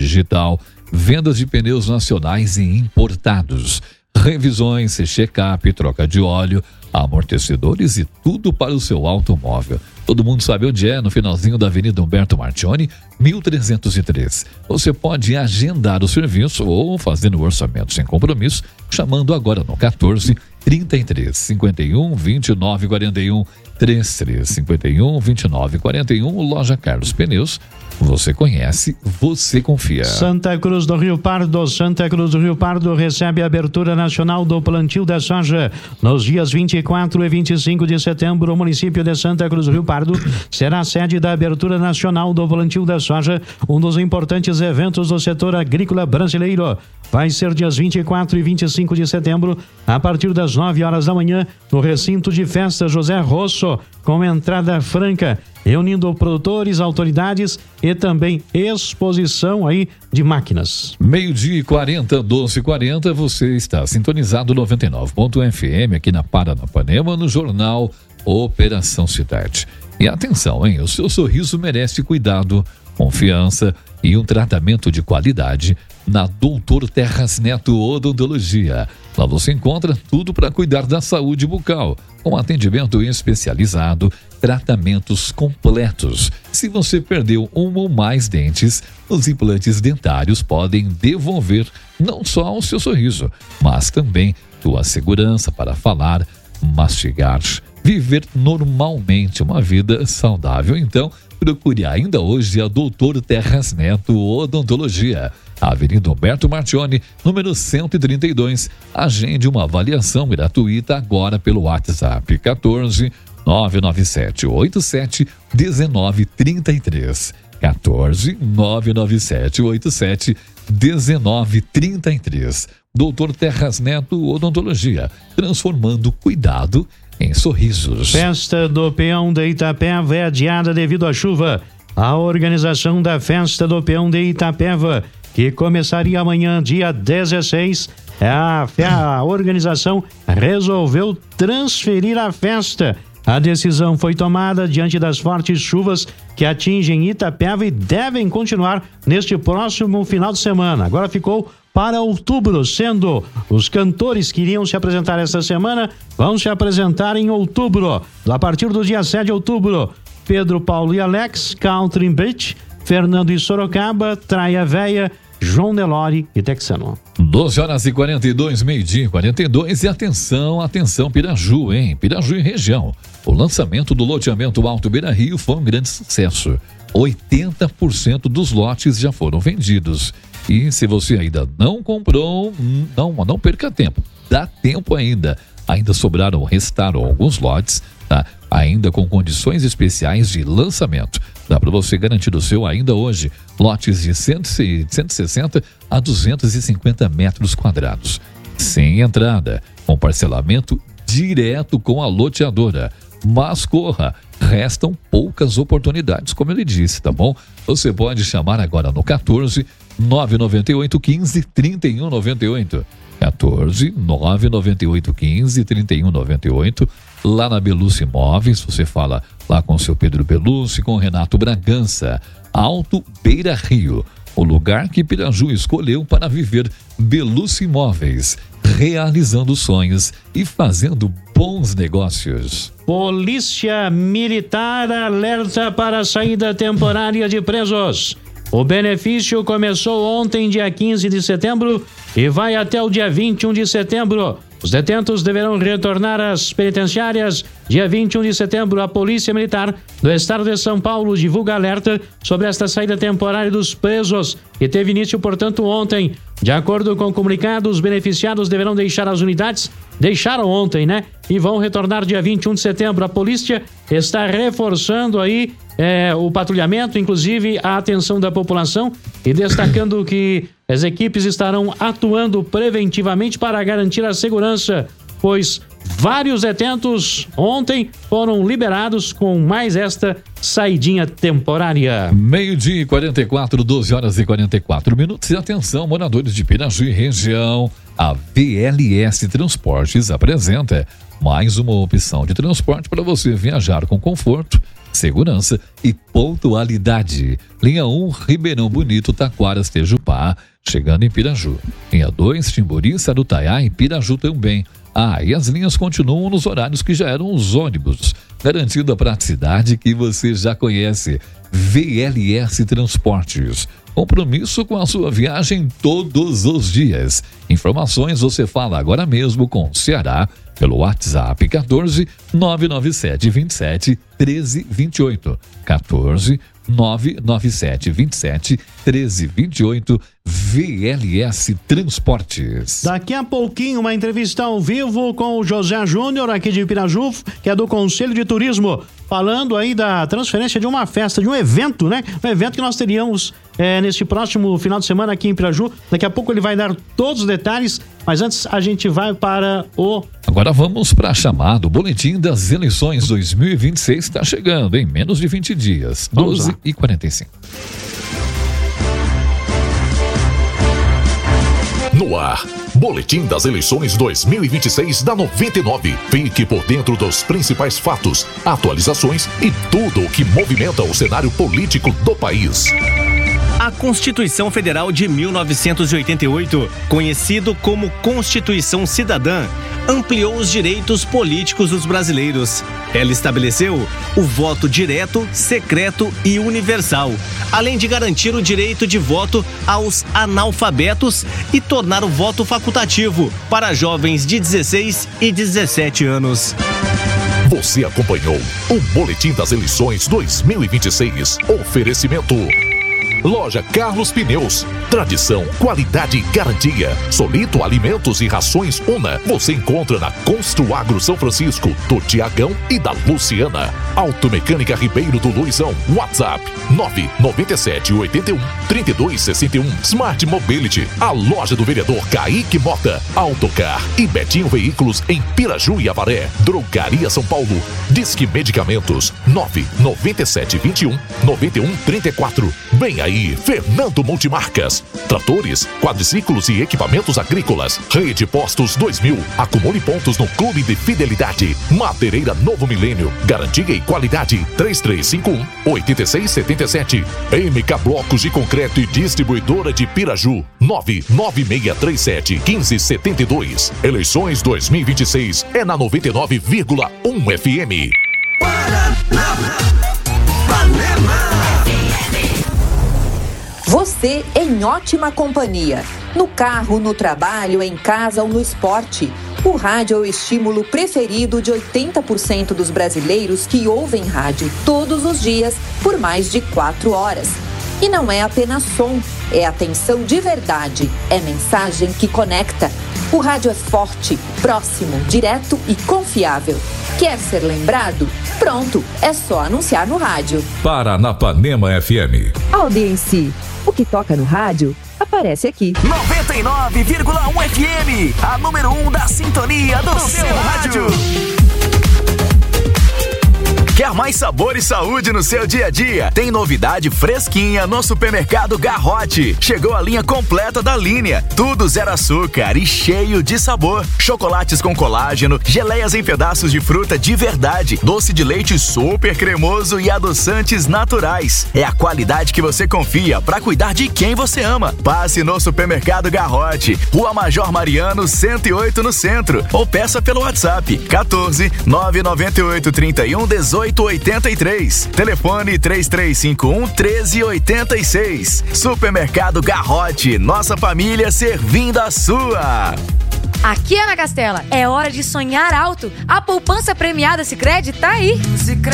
digital, vendas de pneus nacionais e importados, revisões, check-up, troca de óleo, amortecedores e tudo para o seu automóvel. Todo mundo sabe onde é, no finalzinho da Avenida Humberto Martioni, 1303. Você pode agendar o serviço ou fazer o orçamento sem compromisso, chamando agora no 14 33 51 29 41 33 51 29 41. Loja Carlos Pneus. Você conhece, você confia. Santa Cruz do Rio Pardo. Santa Cruz do Rio Pardo recebe a abertura nacional do plantio da soja. Nos dias 24 e 25 de setembro, o município de Santa Cruz do Rio Pardo será a sede da abertura nacional do plantio da soja, um dos importantes eventos do setor agrícola brasileiro. Vai ser dias 24 e 25 de setembro, a partir das 9 horas da manhã, no recinto de festa José Rosso, com entrada franca, reunindo produtores, autoridades e também exposição aí de máquinas. 12h40, 12h40, você está sintonizado 99.fm aqui na Paranapanema, no jornal Operação Cidade. E atenção, hein? O seu sorriso merece cuidado, confiança e um tratamento de qualidade na Doutor Terras Neto Odontologia. Lá você encontra tudo para cuidar da saúde bucal, com atendimento especializado, tratamentos completos. Se você perdeu um ou mais dentes, os implantes dentários podem devolver não só o seu sorriso, mas também sua segurança para falar, mastigar, viver normalmente uma vida saudável. Então, procure ainda hoje a Doutor Terras Neto Odontologia, Avenida Humberto Martioni, número 132. Agende uma avaliação gratuita agora pelo WhatsApp 14 997 87 1933. 14 997 87 1933. Doutor Terras Neto Odontologia, transformando cuidado em sorrisos. Festa do Peão de Itapeva é adiada devido à chuva. A organização da Festa do Peão de Itapeva, que começaria amanhã, dia 16, a organização resolveu transferir a festa. A decisão foi tomada diante das fortes chuvas que atingem Itapeva e devem continuar neste próximo final de semana. Agora ficou para outubro, sendo os cantores que iriam se apresentar esta semana vão se apresentar em outubro. A partir do dia 7 de outubro, Pedro, Paulo e Alex, Country Beach, Fernando e Sorocaba, Traia Véia, João Nelore e Texano. 12h42, meio-dia 42. E atenção, Piraju, hein? Piraju e região. O lançamento do loteamento Alto Beira Rio foi um grande sucesso. 80% dos lotes já foram vendidos. E se você ainda não comprou, não perca tempo. Dá tempo ainda. Restaram alguns lotes, tá? Ainda com condições especiais de lançamento. Dá para você garantir o seu ainda hoje. Lotes de 160 a 250 metros quadrados. Sem entrada, com parcelamento direto com a loteadora. Mas corra, restam poucas oportunidades, como ele disse, tá bom? Você pode chamar agora no 14 998 15 3198. 14 998 15 3198. Lá na Belucci Imóveis, você fala lá com o seu Pedro Belucci, com o Renato Bragança. Alto Beira Rio, o lugar que Piraju escolheu para viver. Belucci Imóveis, realizando sonhos e fazendo bons negócios. Polícia Militar alerta para a saída temporária de presos. O benefício começou ontem, dia 15 de setembro, e vai até o dia 21 de setembro. Os detentos deverão retornar às penitenciárias. Dia 21 de setembro, a Polícia Militar do Estado de São Paulo divulga alerta sobre esta saída temporária dos presos, que teve início, portanto, ontem. De acordo com o comunicado, os beneficiados deverão deixar as unidades, deixaram ontem, né? E vão retornar dia 21 de setembro. A polícia está reforçando aí o patrulhamento, inclusive a atenção da população, e destacando que as equipes estarão atuando preventivamente para garantir a segurança, pois vários detentos ontem foram liberados com mais esta saidinha temporária. Meio-dia 44, 12h44. E atenção, moradores de Piraju e região. A VLS Transportes apresenta mais uma opção de transporte para você viajar com conforto segurança e pontualidade. Linha 1, Ribeirão Bonito, Taquaras, Tejupá, chegando em Piraju. Linha 2, Timburi, Sarutaiá e Piraju também. E as linhas continuam nos horários que já eram os ônibus, garantindo a praticidade que você já conhece. VLS Transportes. Compromisso com a sua viagem todos os dias. Informações você fala agora mesmo com o Ceará pelo WhatsApp 14 997 27 13 28. 14 997 27 13 28. VLS Transportes. Daqui a pouquinho uma entrevista ao vivo com o José Júnior aqui de Piraju, que é do Conselho de Turismo, falando aí da transferência de uma festa, de um evento, né? Um evento que nós teríamos neste próximo final de semana aqui em Piraju. Daqui a pouco ele vai dar todos os detalhes, mas antes a gente vai para o... Agora vamos para a chamada, o boletim das eleições 2026 está chegando em menos de 20 dias, 12h45. No ar, Boletim das Eleições 2026 da 99. Fique por dentro dos principais fatos, atualizações e tudo o que movimenta o cenário político do país. A Constituição Federal de 1988, conhecido como Constituição Cidadã, ampliou os direitos políticos dos brasileiros. Ela estabeleceu o voto direto, secreto e universal, além de garantir o direito de voto aos analfabetos e tornar o voto facultativo para jovens de 16 e 17 anos. Você acompanhou o Boletim das Eleições 2026. Oferecimento: Loja Carlos Pneus. Tradição, qualidade e garantia. Solito Alimentos e Rações Una. Você encontra na Construagro São Francisco, do Tiagão e da Luciana. Automecânica Ribeiro do Luizão. WhatsApp 997 81 32 61. Smart Mobility. A loja do vereador Kaique Mota. Autocar e Betinho Veículos em Piraju e Avaré. Drogaria São Paulo. Disque Medicamentos 997 21 91 34. Vem aí, Fernando Multimarcas. Tratores, quadriciclos e equipamentos agrícolas. Rede Postos 2000. Acumule pontos no Clube de Fidelidade. Madeireira Novo Milênio. Garantia e qualidade. 3351-8677. MK Blocos de Concreto e Distribuidora de Piraju. 99637-1572. Eleições 2026 é na 99,1 FM. Você em ótima companhia. No carro, no trabalho, em casa ou no esporte. O rádio é o estímulo preferido de 80% dos brasileiros que ouvem rádio todos os dias por mais de 4 horas. E não é apenas som, é atenção de verdade, é mensagem que conecta. O rádio é forte, próximo, direto e confiável. Quer ser lembrado? Pronto, é só anunciar no rádio. Paranapanema FM. Audiência. O que toca no rádio aparece aqui. 99,1 FM, a número 1 da sintonia do seu rádio. Quer mais sabor e saúde no seu dia a dia? Tem novidade fresquinha no Supermercado Garrote. Chegou a linha completa da linha. Tudo zero açúcar e cheio de sabor. Chocolates com colágeno, geleias em pedaços de fruta de verdade, doce de leite super cremoso e adoçantes naturais. É a qualidade que você confia para cuidar de quem você ama. Passe no Supermercado Garrote, Rua Major Mariano, 108 no centro. Ou peça pelo WhatsApp 14 998 31 18 83. Telefone 3351 1386. Supermercado Garrote, nossa família servindo a sua. Aqui, Ana Castela, é hora de sonhar alto. A poupança premiada Sicredi tá aí.